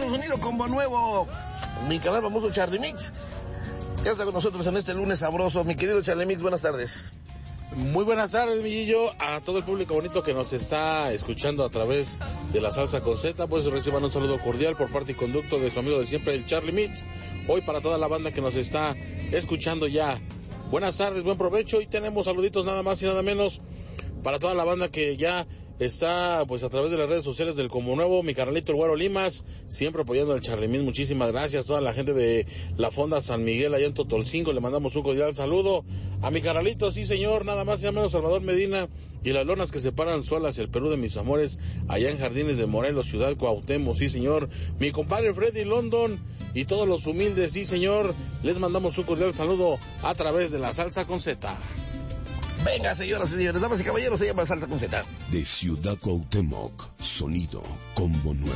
sonido combo nuevo. Mi canal famoso Charlie Mix. Ya está con nosotros en este lunes sabroso. Mi querido Charlie Mix, buenas tardes. Muy buenas tardes, mi Guillo, a todo el público bonito que nos está escuchando a través de la Salsa con Z, pues reciban un saludo cordial por parte y conducto de su amigo de siempre, el Charlie Mix. Hoy para toda la banda que nos está escuchando ya, buenas tardes, buen provecho, y tenemos saluditos nada más y nada menos para toda la banda que ya está pues a través de las redes sociales del Como Nuevo, mi carnalito el Güero Limas, siempre apoyando al Charlie Mix. Muchísimas gracias. Toda la gente de la Fonda San Miguel allá en Totolcingo, le mandamos un cordial saludo a mi carnalito, sí señor, nada más y nada menos, Salvador Medina, y las lonas que separan solas el Perú de mis amores, allá en Jardines de Morelos, Ciudad Cuauhtémoc, sí señor, mi compadre Freddy London y todos los humildes, sí señor, les mandamos un cordial saludo a través de la Salsa con Z. Venga, señoras y señores, damas y caballeros, se llama Salsa con Z. De Ciudad Cuauhtémoc, sonido Combo Nuevo.